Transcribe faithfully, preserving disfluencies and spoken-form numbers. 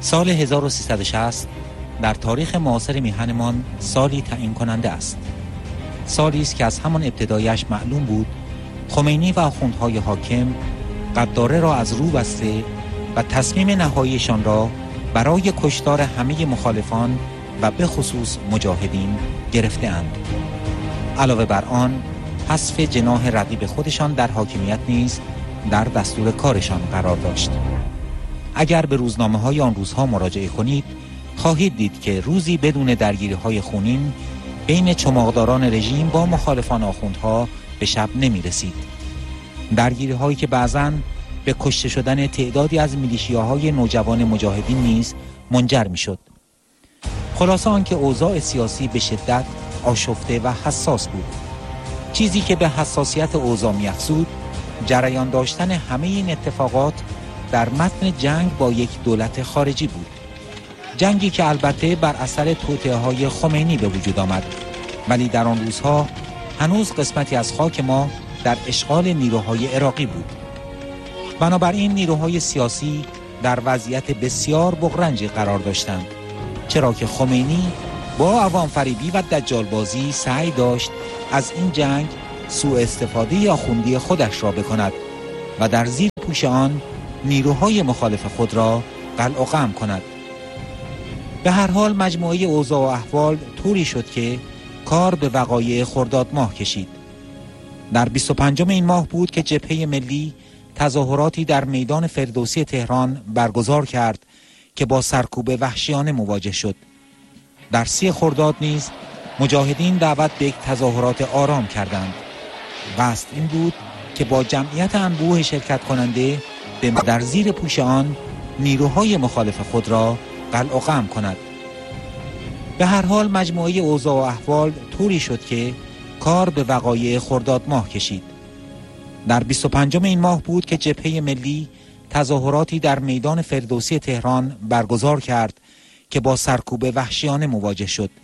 سال هزار و سیصد و شصت در تاریخ معاصر میهنمان سالی تعیین کننده است. سالی است که از همان ابتدایش معلوم بود خمینی و آخوندهای حاکم غداره را از رو بسته و تصمیم نهاییشان را برای کشتار همه مخالفان و به خصوص مجاهدین گرفته اند. علاوه بر آن حذف جناح رقیب خودشان در حاکمیت نیز در دستور کارشان قرار داشت. اگر به روزنامه‌های آن روزها مراجعه کنید خواهید دید که روزی بدون درگیری‌های خونین بین چماقداران رژیم با مخالفان آخوندها به شب نمی‌رسید. درگیری‌هایی که بعضاً به کشته شدن تعدادی از میلیشیاهای نوجوان مجاهدین نیز منجر می‌شد. خلاصه آنکه اوضاع سیاسی به شدت آشفته و حساس بود. چیزی که به حساسیت اوضاع می‌افزود جریان داشتن همه این اتفاقات در متن جنگ با یک دولت خارجی بود. جنگی که البته بر اثر توطئه‌های خمینی به وجود آمد، ولی در آن روزها هنوز قسمتی از خاک ما در اشغال نیروهای عراقی بود. بنابراین نیروهای سیاسی در وضعیت بسیار بغرنجی قرار داشتند، چرا که خمینی با عوام فریبی و دجال بازی سعی داشت از این جنگ سوء استفاده آخوندی خودش را بکند و در زیر پوش آن نیروهای مخالف خود را قلع و قم کند. به هر حال مجموعه اوضاع و احوال طوری شد که کار به وقایع خرداد ماه کشید. در بیست و پنجم این ماه بود که جبهه ملی تظاهراتی در میدان فردوسی تهران برگزار کرد که با سرکوب وحشیانه مواجه شد. در سی خرداد نیز مجاهدین دعوت به یک تظاهرات آرام کردند. قصد این بود که با جمعیت انبوه شرکت کننده به در زیر پوش آن نیروهای مخالف خود را قلع و قم کند. به هر حال مجموعه اوضاع و احوال طوری شد که کار به وقایع خرداد ماه کشید. در بیست و پنجم این ماه بود که جبهه ملی تظاهراتی در میدان فردوسی تهران برگزار کرد که با سرکوب وحشیانه مواجه شد.